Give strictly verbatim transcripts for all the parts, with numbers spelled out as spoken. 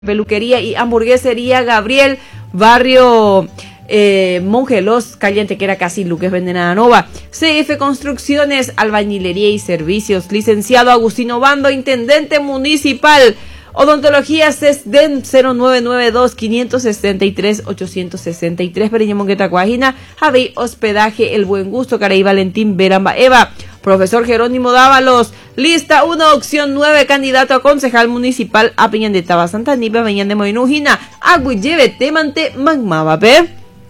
Peluquería y hamburguesería Gabriel, barrio eh, Mongelos, calle Antequera, casi Luques Vendenada Nova. C F Construcciones, albañilería y servicios. Licenciado Agustino Bando, intendente municipal. Odontología CESDEM cero nueve nueve dos, cinco seis tres, ocho seis tres. Periñamonqueta Cuajina. Javi Hospedaje El Buen Gusto. Caray Valentín Veramba Eva. Profesor Jerónimo Dávalos, lista uno, opción nueve, candidato a concejal municipal a Peñan de Taba Santa Nipa, Peñan de Moinujina, Aguilleve, Temante, Magmabape.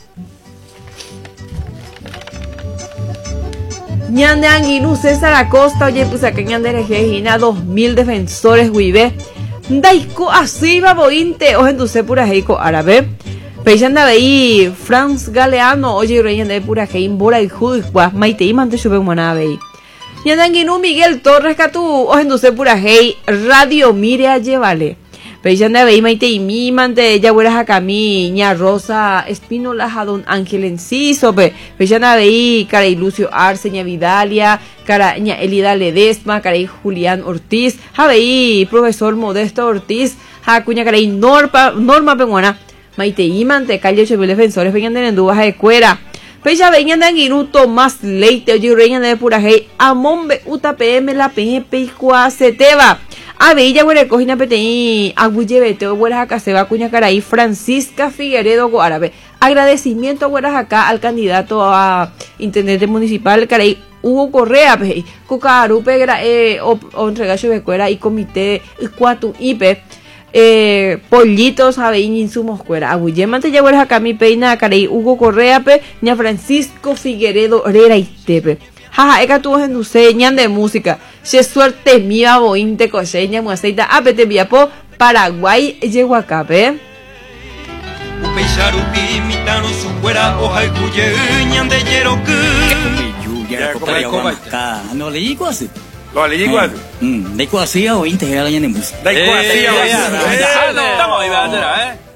Ñande Anguinú, César Acosta, oye, pues acá Ñande Regina, dos mil defensores, Huive. Daiko, así va bointe, ojen tu se pura heico árabe. Peyanda veí, Franz Galeano, oye, reyan de pura hein, bora y judicua, maite y mante chupe humana veí. Yandanguinú Miguel Torres Catú, ojenduce pura hey, Radio Mire a llevale. Peyanda veí maite y mi mante, ya hueras a camí, ña Rosa Espínola, don Ángel Enciso, pe. Peyanda veí, cara y Lucio Arce, ña Vidalia, cara ña Elida Ledesma, cara y Julián Ortiz, ja veí, profesor Modesto Ortiz, ja cuña cara y Norma, Norma Penguana, maite y mante, calle ocho mil defensores, vengan de Nendú, baja de cuera. Pecha veñan de Anguiruto más leite, oye, reñan de pura hey, amombe, uta pm, la peñe, peicua, seteba. A bella, güey, cojina peteí, agullevete, güeras acá, se va cuña caraí, Francisca Figueredo, árabe. Agradecimiento, güeras acá, al candidato a intendente municipal, caraí, Hugo Correa, pe, Cucarupe, eh, o, o entregacho de cuera y comité, cuatu, ipe. Eh, pollitos a vein insumos cuera aguyemante ya acá mi peina carey Hugo Correa pe ña Francisco Figueredo Herrera y tepe jaja eka tuvo en señan de música se suerte mía bointe coseña muaceita apete viapo Paraguay llegó acá pe no le digo así. Lo leí igual. Mm, de cuasía o integral en música. De cuasía o Estamos ahí, ¿eh?